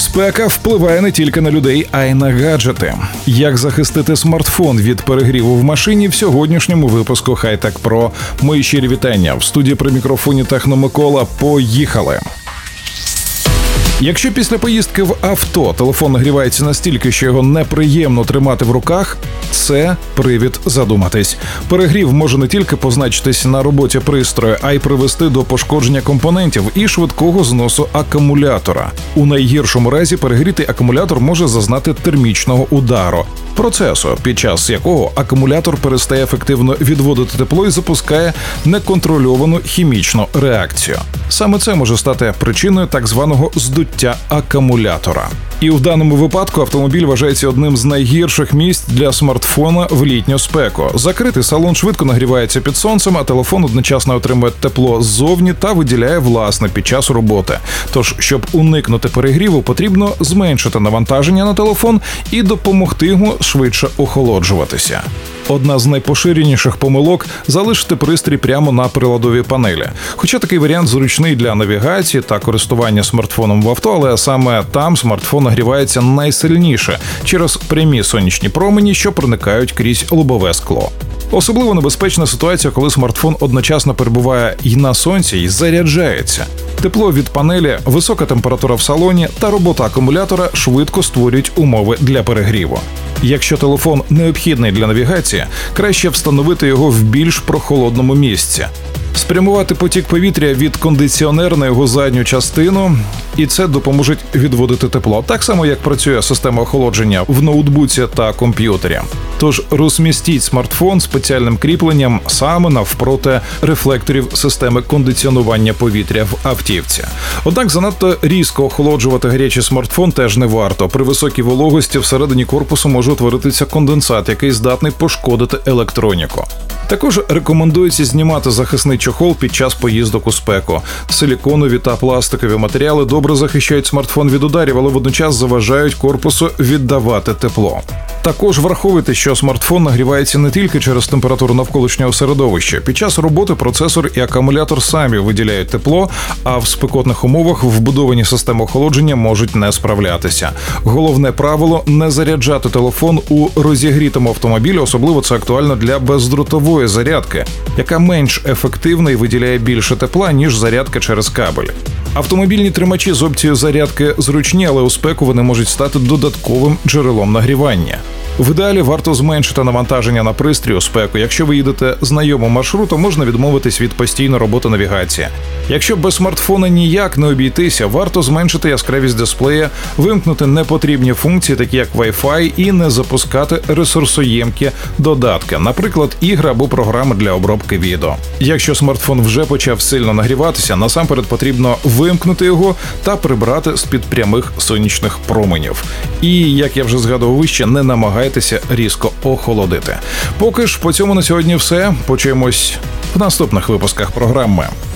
Спека впливає не тільки на людей, а й на гаджети. Як захистити смартфон від перегріву в машині в сьогоднішньому випуску High-Tech Pro. Мої щирі вітання. В студії при мікрофоні Техномикола. Поїхали! Якщо після поїздки в авто телефон нагрівається настільки, що його неприємно тримати в руках, це привід задуматись. Перегрів може не тільки позначитись на роботі пристрою, а й привести до пошкодження компонентів і швидкого зносу акумулятора. У найгіршому разі перегрітий акумулятор може зазнати термічного удару, процесу, під час якого акумулятор перестає ефективно відводити тепло і запускає неконтрольовану хімічну реакцію. Саме це може стати причиною так званого здуття акумулятора. І в даному випадку автомобіль вважається одним з найгірших місць для смартфона в літню спеку. Закритий салон швидко нагрівається під сонцем, а телефон одночасно отримує тепло ззовні та виділяє власне під час роботи. Тож, щоб уникнути перегріву, потрібно зменшити навантаження на телефон і допомогти йому швидше охолоджуватися. Одна з найпоширеніших помилок – залишити пристрій прямо на приладовій панелі. Хоча такий варіант зручний для навігації та користування смартфоном в авто, але саме там смартфон нагрівається найсильніше через прямі сонячні промені, що проникають крізь лобове скло. Особливо небезпечна ситуація, коли смартфон одночасно перебуває і на сонці, і заряджається. Тепло від панелі, висока температура в салоні та робота акумулятора швидко створюють умови для перегріву. Якщо телефон необхідний для навігації, краще встановити його в більш прохолодному місці. Спрямувати потік повітря від кондиціонера на його задню частину, і це допоможе відводити тепло. Так само, як працює система охолодження в ноутбуці та комп'ютері. Тож розмістіть смартфон спеціальним кріпленням саме навпроти рефлекторів системи кондиціонування повітря в автівці. Однак занадто різко охолоджувати гарячий смартфон теж не варто. При високій вологості всередині корпусу може утворитися конденсат, який здатний пошкодити електроніку. Також рекомендується знімати захисний чохол під час поїздок у спеку. Силіконові та пластикові матеріали добре захищають смартфон від ударів, але водночас заважають корпусу віддавати тепло. Також враховуйте, що смартфон нагрівається не тільки через температуру навколишнього середовища. Під час роботи процесор і акумулятор самі виділяють тепло, а в спекотних умовах вбудовані системи охолодження можуть не справлятися. Головне правило – не заряджати телефон у розігрітому автомобілі, особливо це актуально для бездротової зарядки, яка менш ефективна і виділяє більше тепла, ніж зарядка через кабель. Автомобільні тримачі з опцією зарядки зручні, але у спеку вони можуть стати додатковим джерелом нагрівання. В ідеалі варто зменшити навантаження на пристрій у спеку. Якщо ви їдете знайомим маршрутом, можна відмовитись від постійної роботи навігації. Якщо без смартфона ніяк не обійтися, варто зменшити яскравість дисплея, вимкнути непотрібні функції, такі як Wi-Fi, і не запускати ресурсоємкі додатки, наприклад, ігри або програми для обробки відео. Якщо смартфон вже почав сильно нагріватися, насамперед потрібно вимкнути його та прибрати з-під прямих сонячних променів. І, як я вже згадував вище, не намагайтеся різко охолодити. Поки ж по цьому на сьогодні все. Почуємось в наступних випусках програми.